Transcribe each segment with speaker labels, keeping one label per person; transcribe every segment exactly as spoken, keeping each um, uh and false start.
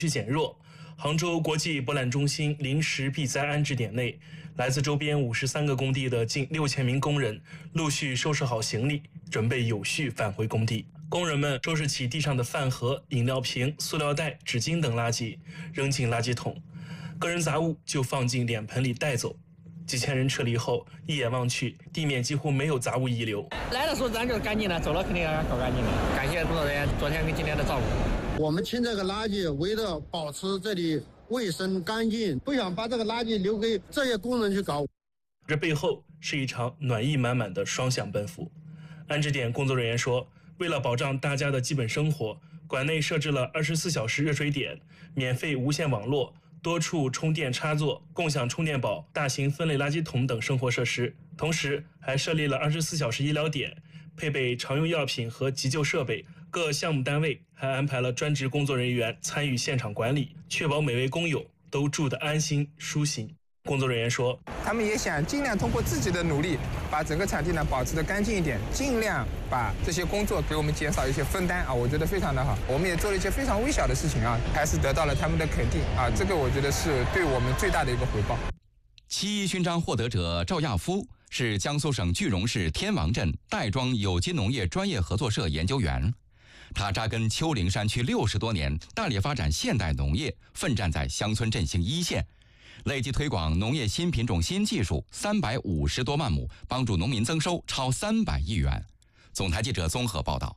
Speaker 1: 区减弱。杭州国际博览中心临时避灾安置点内，来自周边五十三个工地的近六千名工人陆续收拾好行李，准备有序返回工地。工人们收拾起地上的饭盒、饮料瓶、塑料袋、纸巾等垃圾，扔进垃圾桶，个人杂物就放进脸盆里带走。几千人撤离后，一眼望去，地面几乎没有杂物遗留。
Speaker 2: 来的时候咱就干净了，走了肯定要搞干净了。感谢工作人员昨天跟今天的照顾。
Speaker 3: 我们清这个垃圾，为了保持这里卫生干净，不想把这个垃圾留给这些工人去搞。
Speaker 1: 这背后是一场暖意满满的双向奔赴。安置点工作人员说，为了保障大家的基本生活，馆内设置了二十四小时热水点、免费无线网络、多处充电插座、共享充电宝、大型分类垃圾桶等生活设施，同时还设立了二十四小时医疗点，配备常用药品和急救设备。各项目单位还安排了专职工作人员参与现场管理，确保每位工友都住得安心舒心。工作人员说，
Speaker 4: 他们也想尽量通过自己的努力，把整个场地呢保持得干净一点，尽量把这些工作给我们减少一些分担啊，我觉得非常的好。我们也做了一些非常微小的事情啊，还是得到了他们的肯定啊，这个我觉得是对我们最大的一个回报。
Speaker 5: 七一勋章获得者赵亚夫是江苏省句容市天王镇袋庄有机农业专业合作社研究员。他扎根丘陵山区六十多年，大力发展现代农业，奋战在乡村振兴一线，累计推广农业新品种、新技术三百五十多万亩，帮助农民增收超三百亿元。总台记者综合报道。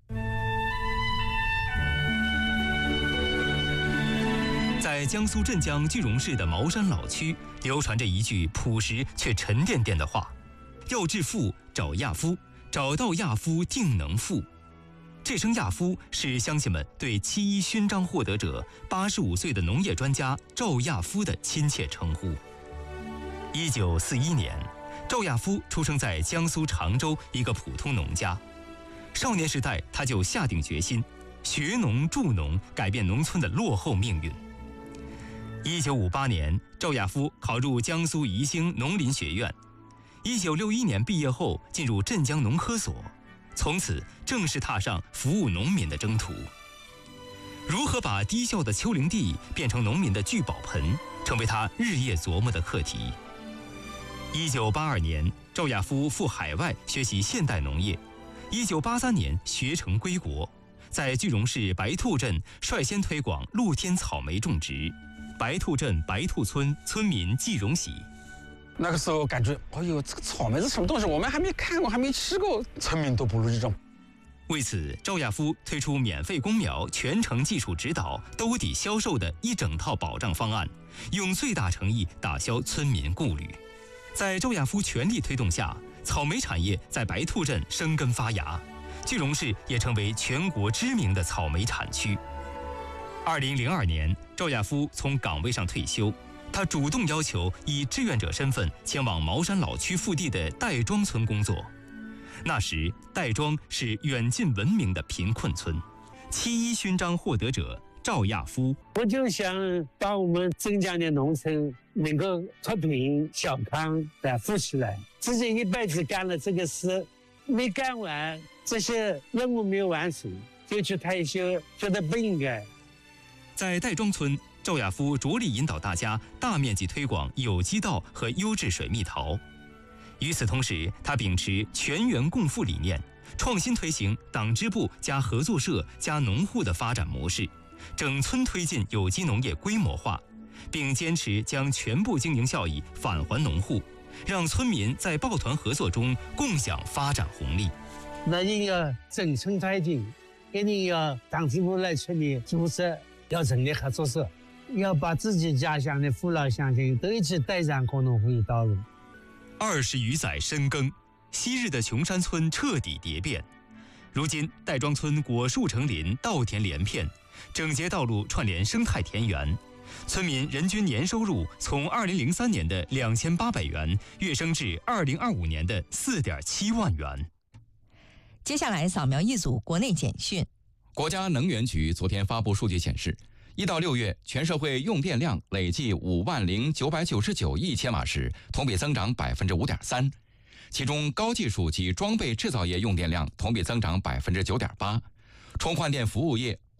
Speaker 6: 在江苏镇江句容市的茅山老区，流传着一句朴实却沉甸甸的话：要致富，找亚夫，找到亚夫定能富。这声亚夫是乡亲们对七一勋章获得者八十五岁的农业专家赵亚夫的亲切称呼。一九四一年，赵亚夫出生在江苏常州一个普通农家。少年时代，他就下定决心学农助农，改变农村的落后命运。一九五八年，赵亚夫考入江苏宜兴农林学院。一九六一年毕业后，进入镇江农科所。从此正式踏上服务农民的征途。如何把低效的丘陵地变成农民的聚宝盆，成为他日夜琢磨的课题。一九八二年，赵亚夫赴海外学习现代农业。一九八三年学成归国，在句容市白兔镇率先推广露天草莓种植。白兔镇白兔村村民季荣喜。
Speaker 7: 那个时候感觉，哎呦，这个草莓是什么东西？我们还没看过，还没吃过，村民都不如这种。
Speaker 6: 为此，赵亚夫推出免费公苗、全程技术指导、兜底销售的一整套保障方案，用最大诚意打消村民顾虑。在赵亚夫全力推动下，草莓产业在白兔镇生根发芽，句容市也成为全国知名的草莓产区。二零零二年，赵亚夫从岗位上退休。他主动要求以志愿者身份前往茅山老区腹地的袋庄村工作。那时，袋庄是远近闻名的贫困村。七一勋章获得者赵亚夫，
Speaker 8: 我就想把我们镇江的农村能够脱贫小康的富起来。自己一辈子干了这个事，没干完，这些任务没有完成，就去退休，觉得不应该。
Speaker 6: 在袋庄村，赵亚夫着力引导大家大面积推广有机稻和优质水蜜桃。与此同时，他秉持全员共富理念，创新推行党支部加合作社加农户的发展模式，整村推进有机农业规模化，并坚持将全部经营效益返还农户，让村民在抱团合作中共享发展红利。
Speaker 8: 那你要整村推进，一定要党支部来村里组织，要成立合作社，要把自己家乡的父老乡亲都一起带上共同富裕道路。
Speaker 6: 二十余载深耕，昔日的琼山村彻底蝶变。如今，袋庄村果树成林，稻田连片，整洁道路串联生态田园，村民人均年收入从二零零三年的两千八百元跃升至二零二五年的四点七万元。
Speaker 9: 接下来扫描一组国内简讯。
Speaker 5: 国家能源局昨天发布数据显示，一到六月全社会用电量累计五万零九百九十九亿千瓦时，同比增长百分之五点三。其中高技术及装备制造业用电量同比增长百分之九点八，充换电服务业、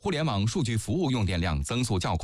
Speaker 5: 互联网数据服务用电量增速较快。